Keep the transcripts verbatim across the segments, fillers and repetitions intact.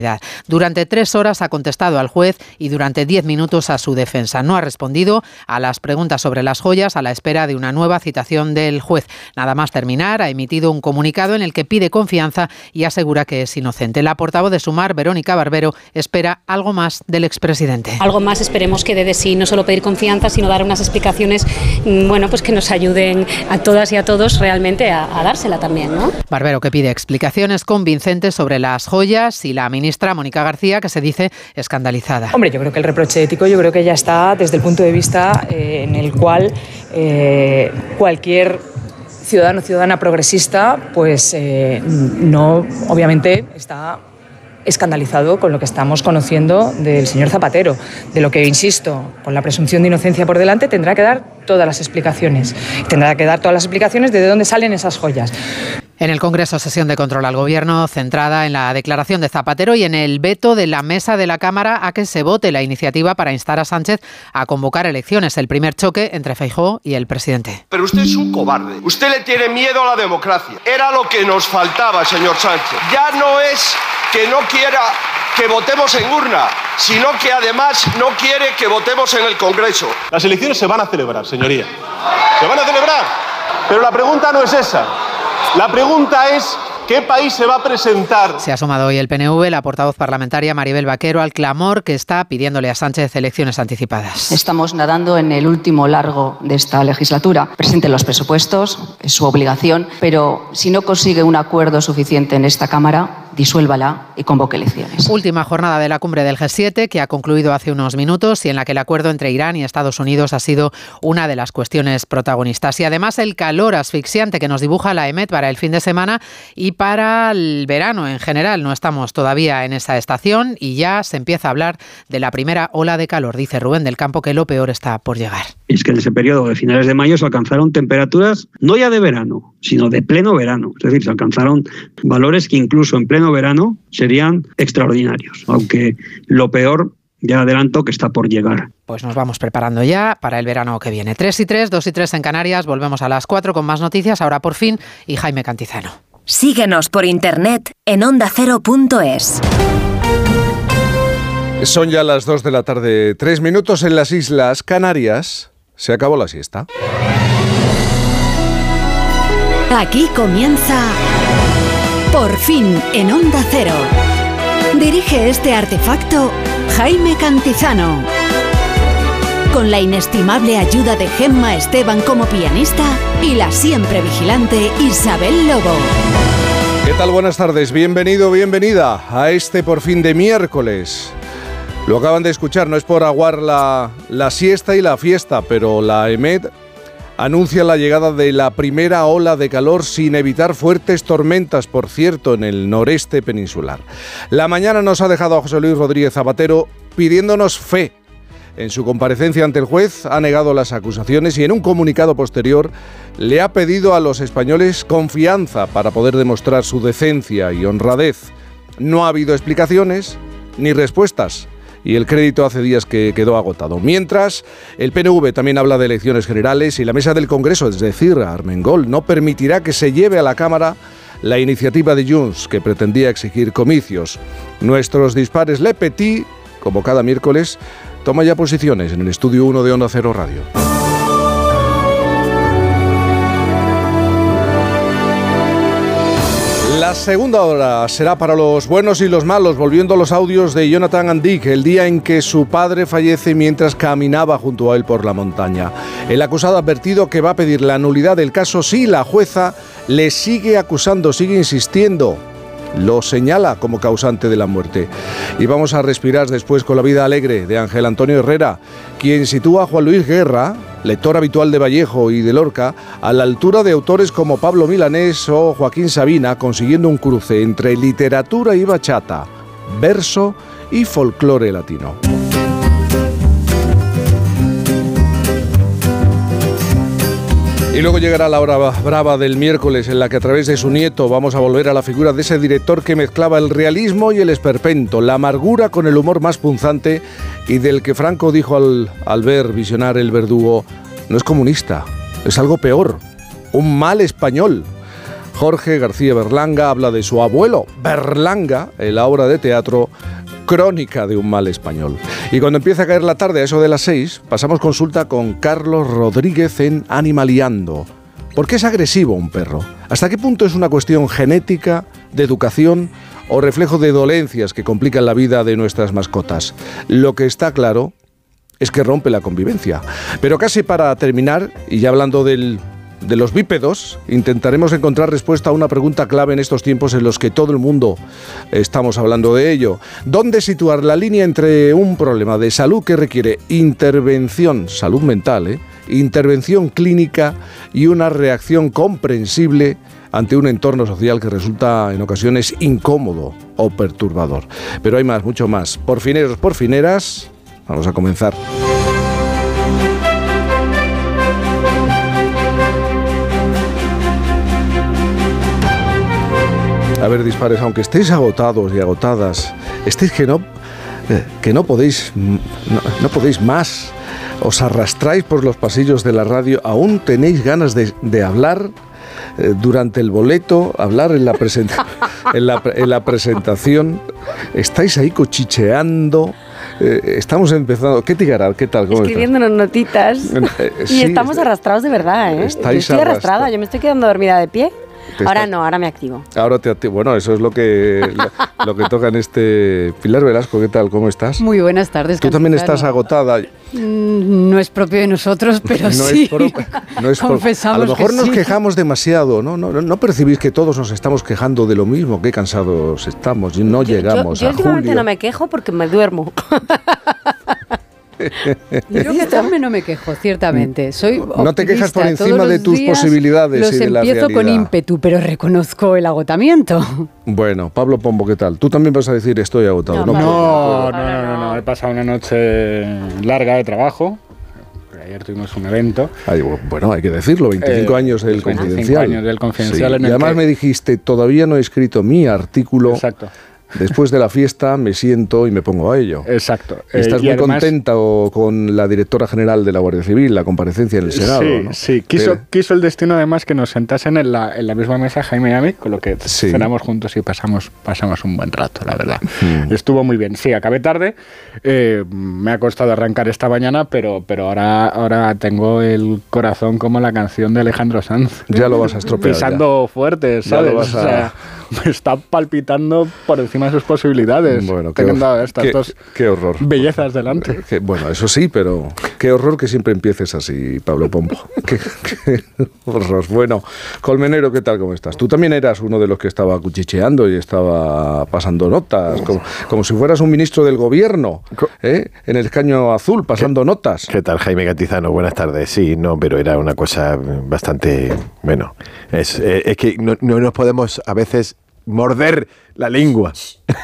Durante tres horas ha contestado al juez y durante diez minutos a su defensa. No ha respondido a las preguntas sobre las joyas a la espera de una nueva citación del juez. Nada más terminar, ha emitido un comunicado en el que pide confianza y asegura que es inocente. La portavoz de Sumar, Verónica Barbero, espera algo más del expresidente. Algo más esperemos que dé de sí, no solo pedir confianza, sino dar unas explicaciones, bueno, pues que nos ayuden a todas y a todos realmente a, a dársela también, ¿no? Barbero, que pide explicaciones convincentes sobre las joyas, y la ministra Mónica García, que se dice escandalizada. Hombre, yo creo que el reproche ético yo creo que ya está desde el punto de vista eh, en el cual eh, cualquier ciudadano o ciudadana progresista pues eh, no, obviamente está escandalizado con lo que estamos conociendo del señor Zapatero, de lo que, insisto, con la presunción de inocencia por delante, tendrá que dar todas las explicaciones. Tendrá que dar todas las explicaciones de dónde salen esas joyas. En el Congreso, sesión de control al Gobierno centrada en la declaración de Zapatero y en el veto de la mesa de la Cámara a que se vote la iniciativa para instar a Sánchez a convocar elecciones. El primer choque entre Feijóo y el presidente. Pero usted es un cobarde. Usted le tiene miedo a la democracia. Era lo que nos faltaba, señor Sánchez. Ya no es que no quiera que votemos en urna, sino que además no quiere que votemos en el Congreso. Las elecciones se van a celebrar, señoría. Se van a celebrar. Pero la pregunta no es esa. La pregunta es, ¿qué país se va a presentar? Se ha sumado hoy el P N V, la portavoz parlamentaria Maribel Vaquero, al clamor que está pidiéndole a Sánchez elecciones anticipadas. Estamos nadando en el último largo de esta legislatura. Presente los presupuestos, es su obligación, pero si no consigue un acuerdo suficiente en esta Cámara, disuélvala y convoque elecciones. Última jornada de la cumbre del G siete, que ha concluido hace unos minutos y en la que el acuerdo entre Irán y Estados Unidos ha sido una de las cuestiones protagonistas. Y además el calor asfixiante que nos dibuja la EMET para el fin de semana y para el verano en general. No estamos todavía en esa estación y ya se empieza a hablar de la primera ola de calor. Dice Rubén del Campo que lo peor está por llegar. Es que en ese periodo de finales de mayo se alcanzaron temperaturas no ya de verano, sino de pleno verano. Es decir, se alcanzaron valores que incluso en pleno verano serían extraordinarios, aunque lo peor, ya adelanto, que está por llegar. Pues nos vamos preparando ya para el verano que viene. tres y tres, dos y tres en Canarias, volvemos a las cuatro con más noticias, ahora por fin, y Jaime Cantizano. Síguenos por internet en onda cero punto es. Son ya las dos de la tarde, tres minutos en las Islas Canarias. Se acabó la siesta. Aquí comienza Por fin en Onda Cero. Dirige este artefacto Jaime Cantizano. Con la inestimable ayuda de Gemma Esteban como pianista y la siempre vigilante Isabel Lobo. ¿Qué tal? Buenas tardes. Bienvenido, bienvenida a este Por fin de miércoles. Lo acaban de escuchar, no es por aguar la, la siesta y la fiesta, pero la EMET anuncia la llegada de la primera ola de calor sin evitar fuertes tormentas, por cierto, en el noreste peninsular. La mañana nos ha dejado a José Luis Rodríguez Zapatero pidiéndonos fe. En su comparecencia ante el juez ha negado las acusaciones y en un comunicado posterior le ha pedido a los españoles confianza para poder demostrar su decencia y honradez. No ha habido explicaciones ni respuestas. Y el crédito hace días que quedó agotado. Mientras, el P N V también habla de elecciones generales y la mesa del Congreso, es decir, Armengol, no permitirá que se lleve a la Cámara la iniciativa de Junts, que pretendía exigir comicios. Nuestros dispares Le Petit, como cada miércoles, toma ya posiciones en el estudio uno de Onda Cero Radio. La segunda hora será para los buenos y los malos, volviendo a los audios de Jonathan Andic, el día en que su padre fallece mientras caminaba junto a él por la montaña. El acusado ha advertido que va a pedir la nulidad del caso si la jueza le sigue acusando, sigue insistiendo. Lo señala como causante de la muerte. Y vamos a respirar después con la vida alegre de Ángel Antonio Herrera, quien sitúa a Juan Luis Guerra, lector habitual de Vallejo y de Lorca, a la altura de autores como Pablo Milanés o Joaquín Sabina, consiguiendo un cruce entre literatura y bachata, verso y folclore latino. Y luego llegará la hora brava del miércoles, en la que a través de su nieto vamos a volver a la figura de ese director que mezclaba el realismo y el esperpento, la amargura con el humor más punzante, y del que Franco dijo al, al ver visionar El Verdugo: no es comunista, es algo peor, un mal español. Jorge García Berlanga habla de su abuelo Berlanga en la obra de teatro Crónica de un mal español. Y cuando empieza a caer la tarde, a eso de las seis, pasamos consulta con Carlos Rodríguez en Animaliando. ¿Por qué es agresivo un perro? ¿Hasta qué punto es una cuestión genética, de educación o reflejo de dolencias que complican la vida de nuestras mascotas? Lo que está claro es que rompe la convivencia. Pero casi para terminar, y ya hablando del, de los bípedos, intentaremos encontrar respuesta a una pregunta clave en estos tiempos en los que todo el mundo estamos hablando de ello. ¿Dónde situar la línea entre un problema de salud que requiere intervención, salud mental, ¿eh? intervención clínica y una reacción comprensible ante un entorno social que resulta en ocasiones incómodo o perturbador? Pero hay más, mucho más. Porfineros, porfineras, vamos a comenzar. A ver, dispares, aunque estéis agotados y agotadas, estéis que no, eh, que no podéis, no, no podéis más, os arrastráis por los pasillos de la radio, aún tenéis ganas de, de hablar eh, durante el boleto, hablar en la, presenta- en, la, en la presentación, estáis ahí cuchicheando. Eh, estamos empezando. ¿Qué Tigaral? ¿Qué tal? ¿Cómo Escribiéndonos estás? notitas. Eh, y sí, estamos arrastrados de verdad, ¿eh? Estáis Yo estoy arrastrada, arrastra- yo me estoy quedando dormida de pie. Te Ahora está- no, ahora me activo. Ahora te acti- Bueno, eso es lo que lo, lo que toca en este. Pilar Velasco, ¿qué tal? ¿Cómo estás? Muy buenas tardes. Tú también Cantizano. estás agotada. Mm, No es propio de nosotros, pero No sí. es pro- no es pro- Confesamos A lo mejor que nos sí. quejamos demasiado, ¿no? ¿no? ¿No percibís que todos nos estamos quejando de lo mismo? Qué cansados estamos y no Yo, llegamos yo a últimamente julio. no me quejo porque me duermo. Yo quejarme no me quejo, ciertamente. Soy No te quejas por optimista. encima Todos de los tus días posibilidades los y de la empiezo con realidad. ímpetu, pero reconozco el agotamiento. Bueno, Pablo Pombo, ¿qué tal? Tú también vas a decir estoy agotado, ¿no? No, No, no, no, no, no, he pasado una noche larga de trabajo. Ayer tuvimos un evento. Ay, bueno, hay que decirlo, veinticinco Eh, años del veinticinco Confidencial. años del Confidencial Sí, en y el además que- me dijiste, todavía no he escrito mi artículo. Exacto. Después de la fiesta me siento y me pongo a ello. Exacto. Y estás Eh, y muy además- contenta o con la directora general de la Guardia Civil, la comparecencia en el Senado, Sí, ¿no? sí. Quiso, Pero- quiso el destino además que nos sentasen en la, en la misma mesa Jaime y a mí, con lo que Sí. cenamos juntos y pasamos, pasamos un buen rato, la verdad. Mm. Estuvo muy bien. Sí, acabé tarde. eh, me ha costado arrancar esta mañana, pero, pero ahora, ahora tengo el corazón como la canción de Alejandro Sanz. Ya lo vas a estropear. Pisando fuerte, Ya ¿sabes? lo vas a- O sea, me está palpitando por encima de sus posibilidades. Bueno, qué, teniendo hor- estas qué- dos qué horror. bellezas delante. Que- bueno, eso sí, pero qué horror que siempre empieces así, Pablo Pombo. qué, qué horror. Bueno, Colmenero, ¿qué tal? ¿Cómo estás? Tú también eras uno de los que estaba cuchicheando y estaba pasando notas, como, como si fueras un ministro del gobierno, ¿eh? En el escaño azul, pasando notas. ¿Qué tal, Jaime Cantizano? Buenas tardes. Sí, no, pero era una cosa bastante... Bueno, es, eh, es que no, no nos podemos a veces morder la lengua.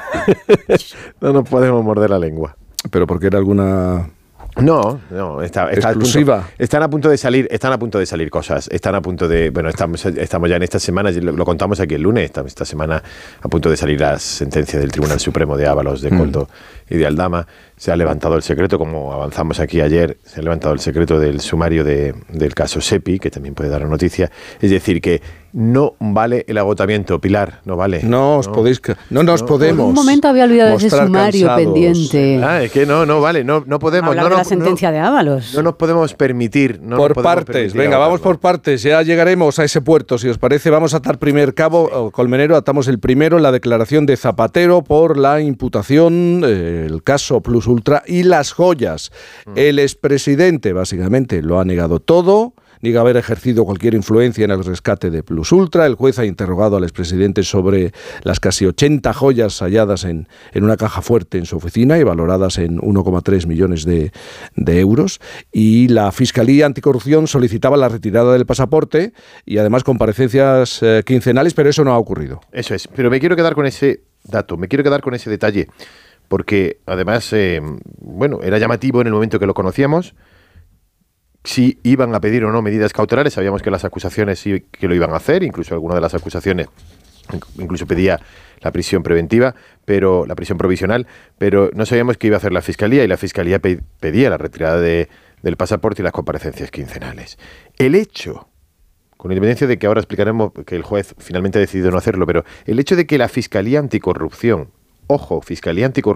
No nos podemos morder la lengua. Pero porque era alguna... No, no, está, está Exclusiva. A punto, están a punto de salir, están a punto de salir cosas, están a punto de, bueno, estamos, estamos ya en esta semana, lo, lo contamos aquí el lunes, estamos esta semana a punto de salir la sentencia del Tribunal Supremo de Ábalos, de Coldo mm. y de Aldama. Se ha levantado el secreto, como avanzamos aquí ayer, se ha levantado el secreto del sumario de, del caso Sepi, que también puede dar la noticia. Es decir, que no vale el agotamiento, Pilar, no vale. No os no. podéis, no nos No. podemos. Por un momento había olvidado ese mostrar sumario cansados. pendiente. Ah, es que no, no vale, no, no podemos. Hablar no, de no, la sentencia no, de Ábalos. no nos podemos permitir. No por nos podemos partes, permitir venga, vamos agotarlo. por partes, ya llegaremos a ese puerto, si os parece, vamos a atar primer cabo, sí. Colmenero, atamos el primero, la declaración de Zapatero por la imputación, eh, el caso Plus Ultra y las joyas. Mm. El expresidente, básicamente, lo ha negado todo, niega haber ejercido cualquier influencia en el rescate de Plus Ultra. El juez ha interrogado al expresidente sobre las casi ochenta joyas halladas en, en una caja fuerte en su oficina y valoradas en uno coma tres millones de, de euros. Y la Fiscalía Anticorrupción solicitaba la retirada del pasaporte y además comparecencias eh, quincenales, pero eso no ha ocurrido. Eso es, pero me quiero quedar con ese dato, me quiero quedar con ese detalle, porque además, eh, bueno, era llamativo en el momento que lo conocíamos. Si iban a pedir o no medidas cautelares, sabíamos que las acusaciones sí que lo iban a hacer, incluso alguna de las acusaciones incluso pedía la prisión preventiva, pero la prisión provisional, pero no sabíamos qué iba a hacer la Fiscalía, y la Fiscalía pe- pedía la retirada de, del pasaporte y las comparecencias quincenales. El hecho con independencia de que ahora explicaremos que el juez finalmente ha decidido no hacerlo, pero el hecho de que la Fiscalía Anticorrupción, ojo, Fiscalía Anticorrupción,